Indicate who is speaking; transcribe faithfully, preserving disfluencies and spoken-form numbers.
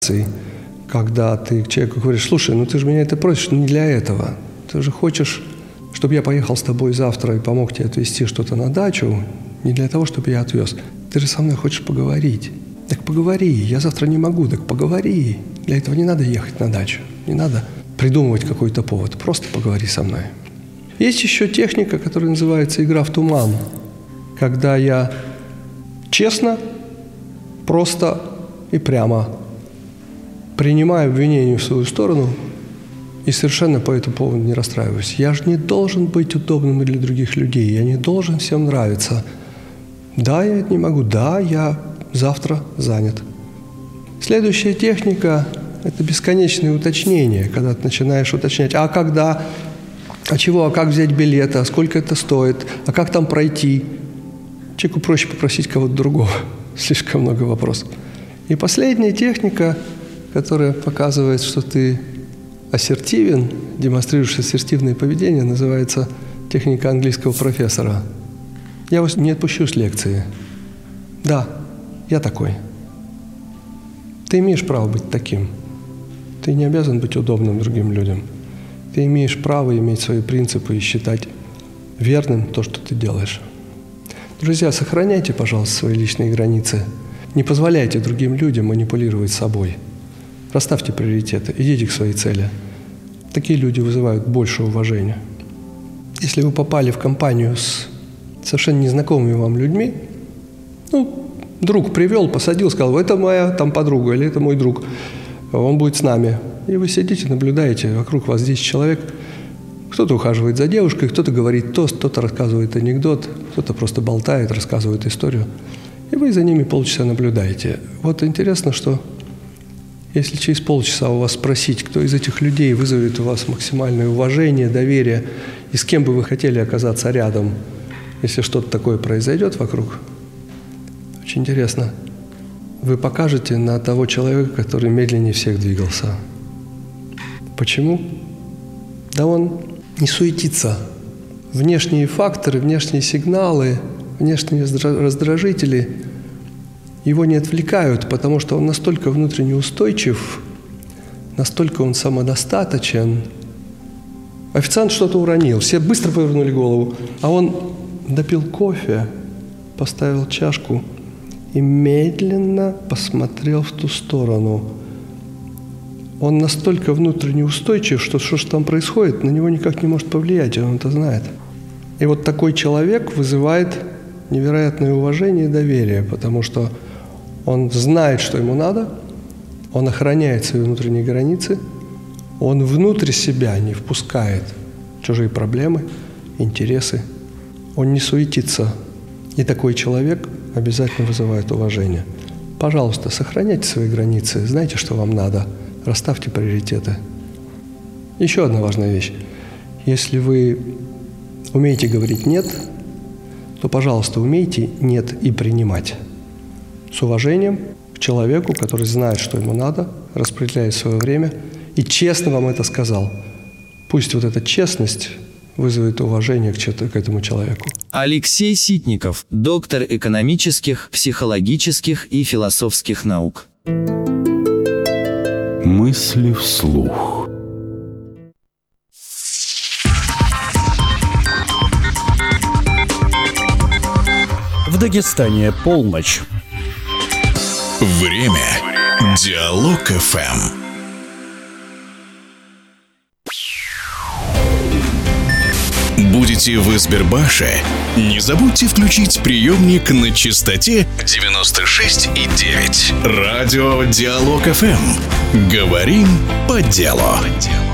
Speaker 1: когда ты к человеку говоришь: слушай, ну ты же меня это просишь не для этого. Ты же хочешь, чтобы я поехал с тобой завтра и помог тебе отвезти что-то на дачу, не для того, чтобы я отвез. Ты же со мной хочешь поговорить. Так поговори, я завтра не могу, так поговори. Для этого не надо ехать на дачу, не надо придумывать какой-то повод, просто поговори со мной. Есть еще техника, которая называется игра в туман, когда я честно, просто и прямо принимаю обвинение в свою сторону и совершенно по этому поводу не расстраиваюсь. Я же не должен быть удобным для других людей, я не должен всем нравиться. Да, я это не могу, да, я завтра занят. Следующая техника – это бесконечные уточнения, когда ты начинаешь уточнять: а когда, а чего, а как взять билеты, а сколько это стоит, а как там пройти. Человеку проще попросить кого-то другого, слишком много вопросов. И последняя техника, которая показывает, что ты ассертивен, демонстрируешь ассертивное поведение, называется техника английского профессора. Я вас не отпущу с лекции. Да, я такой. Ты имеешь право быть таким. Ты не обязан быть удобным другим людям. Ты имеешь право иметь свои принципы и считать верным то, что ты делаешь. Друзья, сохраняйте, пожалуйста, свои личные границы. Не позволяйте другим людям манипулировать собой. Расставьте приоритеты, идите к своей цели. Такие люди вызывают больше уважения. Если вы попали в компанию с совершенно незнакомыми вам людьми, ну, друг привел, посадил, сказал: это моя там подруга или это мой друг, он будет с нами. И вы сидите, наблюдаете, вокруг вас десять человек. Кто-то ухаживает за девушкой, кто-то говорит тост, кто-то рассказывает анекдот, кто-то просто болтает, рассказывает историю. И вы за ними полчаса наблюдаете. Вот интересно, что если через полчаса у вас спросить, кто из этих людей вызовет у вас максимальное уважение, доверие, и с кем бы вы хотели оказаться рядом, если что-то такое произойдет вокруг, очень интересно, вы покажете на того человека, который медленнее всех двигался. Почему? Да он не суетится. Внешние факторы, внешние сигналы, внешние раздражители его не отвлекают, потому что он настолько внутренне устойчив, настолько он самодостаточен. Официант что-то уронил, все быстро повернули голову, а он допил кофе, поставил чашку и медленно посмотрел в ту сторону. Он настолько внутренне устойчив, что что же там происходит, на него никак не может повлиять, он это знает. И вот такой человек вызывает невероятное уважение и доверие, потому что он знает, что ему надо, он охраняет свои внутренние границы, он внутрь себя не впускает чужие проблемы, интересы, он не суетится. И такой человек обязательно вызывает уважение. Пожалуйста, сохраняйте свои границы, знайте, что вам надо, расставьте приоритеты. Еще одна важная вещь. Если вы умеете говорить «нет», то, пожалуйста, умейте «нет» и принимать. С уважением к человеку, который знает, что ему надо, распределяет свое время и честно вам это сказал. Пусть вот эта честность вызовет уважение к этому человеку.
Speaker 2: Алексей Ситников, доктор экономических, психологических и философских наук.
Speaker 3: Мысли вслух.
Speaker 4: В Дагестане полночь.
Speaker 5: Время. Диалог эф эм. Будете в Избербаше? Не забудьте включить приемник на частоте девяносто шесть и девять. Радио Диалог эф эм. Говорим по делу.